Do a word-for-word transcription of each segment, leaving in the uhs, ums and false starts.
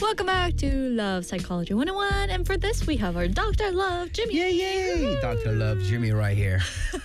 Welcome back to Love Psychology one oh one. And for this, we have our Doctor Love, Jimmy. Yay, yay! Doctor Love, Jimmy right here.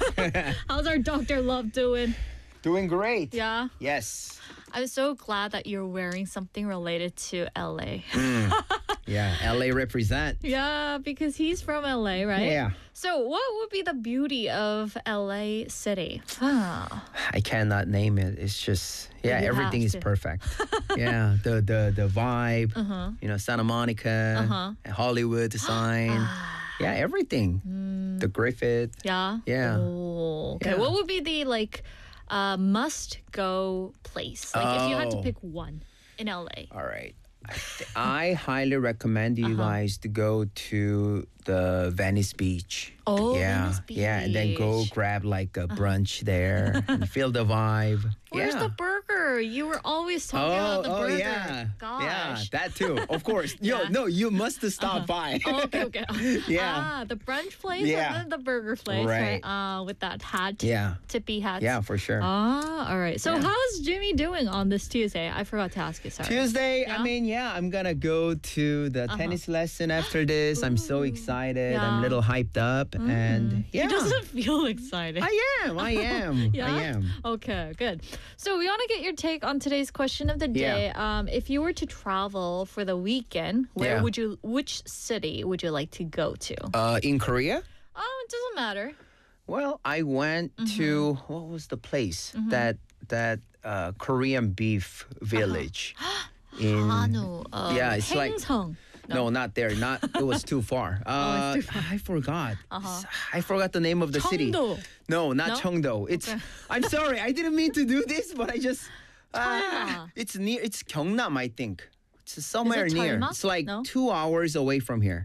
How's our Doctor Love doing? Doing great. Yeah? Yes. I'm so glad that you're wearing something related to L A. Mm. Yeah, L A represent. Yeah, because he's from L A, right? Yeah. So what would be the beauty of L A city? Ah. I cannot name it. It's just, yeah, You everything have is to. perfect. Yeah, the the the vibe, Uh-huh. you know, Santa Monica, Uh-huh. Hollywood, the sign. Yeah, everything. Mm. The Griffith. Yeah? Yeah. Oh, okay. Yeah. What would be the, like, uh, must-go place? Like, if you had to Oh. pick one in L A. All right. I, th- I highly recommend you Uh-huh. guys to go to the Venice Beach. Oh, yeah, Venice yeah, and then go Beach. grab like a brunch there and feel the vibe. Where's yeah. the burger? You were always talking about the oh, burger. yeah, Gosh. yeah, that too. Of course. Yo, Yeah. no, you must stop by. Oh, okay, okay. Yeah. Ah, the brunch place Yeah. and then the burger place, right? Right. Uh, with that hat, Yeah, tippy hat. yeah, for sure. Ah, all right. So Yeah. how's Jimmy doing on this Tuesday? I forgot to ask you. Sorry. Tuesday, Yeah? I mean, yeah, I'm gonna go to the tennis lesson after this. I'm so excited. I'm Yeah. a little hyped up, and He yeah, doesn't feel excited. I am. I am. Yeah? I am. Okay, good. So we want to get your take on today's question of the day. Yeah. Um, if you were to travel for the weekend, where Yeah. would you? Which city would you like to go to? Uh, in Korea. Oh, it doesn't matter. Well, I went Mm-hmm. to what was the place that that uh, Korean beef village in Hanu. Uh, yeah, it's like- Haengsung. no. not there, not it was too far. Uh, it's too far. I forgot. Uh-huh. I forgot the name of the city. Cheongdo. No, not No? Cheongdo. It's Okay. I'm sorry, I didn't mean to do this, but I just Cheolma. uh, it's near. It's Gyeongnam, I think. It's somewhere near. Cheolma? It's like No? two hours away from here.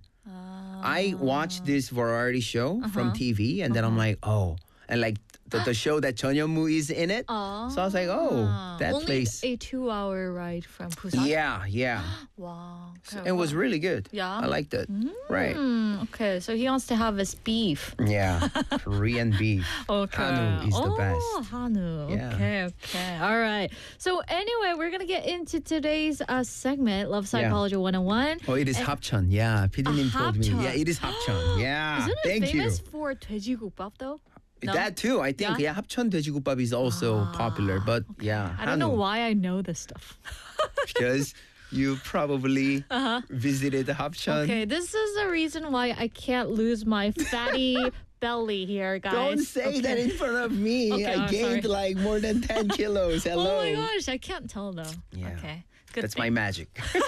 I watched this variety show from Uh-huh. T V, and then I'm like, oh, and like the, the show that Chon Yeon-moo is in it. Oh. So I was like, oh, that Only place. a two-hour ride from Busan. Yeah, yeah. Wow. It was really good. Yeah? I liked it. Right. Hmm, okay, so he wants to have his beef. Yeah. Korean beef. Okay. Hanu is the oh, best. Hanu. Yeah. Okay, okay. All right. So anyway, we're going to get into today's uh, segment, Love Psychology one oh one. Oh, it is Hapcheon. Yeah, 피디님 Ah, told me. Hapcheon. Yeah, it is Hapcheon. Yeah. Isn't it Thank famous you. for 돼지국밥 though? No? That too. I think Yeah? yeah, Hapcheon 돼지국밥 is also popular, but yeah, I don't know Hanu, why I know this stuff. because you probably visited Hapcheon. Okay, this is the reason why I can't lose my fatty belly here, guys. Don't say Okay. that in front of me. Okay, I I'm gained sorry. like more than ten kilos. Hello. Oh my gosh, I can't tell though. Yeah. Okay. Good That's thing. my magic.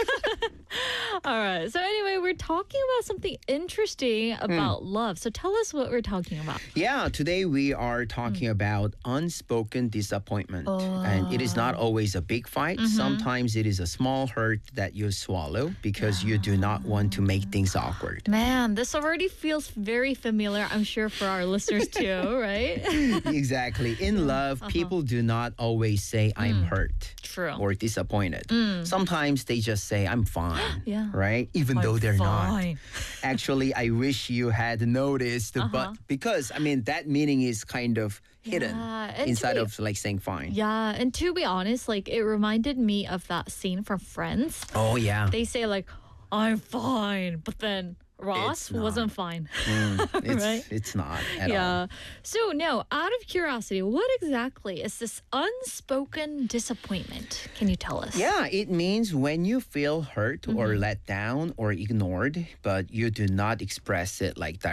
All right. So anyway, we're talking about something interesting about love. So tell us what we're talking about. Yeah, today we are talking about unspoken disappointment. And it is not always a big fight. Sometimes it is a small hurt that you swallow because you do not want to make things awkward. Man, this already feels very familiar, I'm sure, for our listeners too, right? Exactly. In love, people do not always say, I'm hurt True. or disappointed. Sometimes they just say, I'm fine. Yeah. Right? Even I'm though they're fine. not. Actually, I wish you had noticed, but because, I mean, that meaning is kind of hidden Yeah, and to inside be- of like saying fine. Yeah, and to be honest, like it reminded me of that scene from Friends. Oh, yeah. They say like, I'm fine, but then Ross It's not. wasn't fine. Mm, it's, Right? it's not at all. Yeah. So now, out of curiosity, what exactly is this unspoken disappointment? Can you tell us? Yeah, it means when you feel hurt or let down or ignored, but you do not express it like